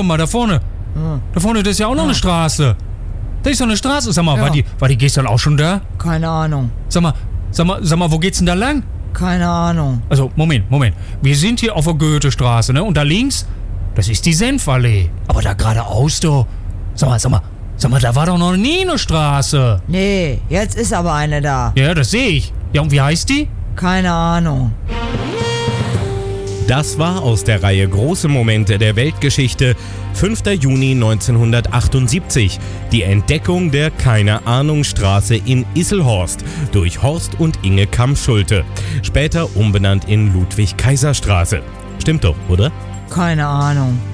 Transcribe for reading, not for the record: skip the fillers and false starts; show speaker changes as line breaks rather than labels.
mal, da vorne. Da vorne, das ist ja auch noch eine Straße. Da ist doch eine Straße. Sag mal,
Ja.
war die gestern auch schon da?
Keine Ahnung.
Sag mal, wo geht's denn da lang?
Keine Ahnung.
Also, Moment. Wir sind hier auf der Goethestraße, ne? Und da links, das ist die Senfallee. Aber da geradeaus, du. Sag mal, da war doch noch nie eine Straße.
Nee, jetzt ist aber eine da.
Ja, das sehe ich. Ja, und wie heißt die?
Keine Ahnung.
Das war aus der Reihe Große Momente der Weltgeschichte, 5. Juni 1978, die Entdeckung der Keine-Ahnung-Straße in Isselhorst durch Horst und Inge Kamm-Schulte, später umbenannt in Ludwig-Kaiser-Straße. Stimmt doch, oder?
Keine Ahnung.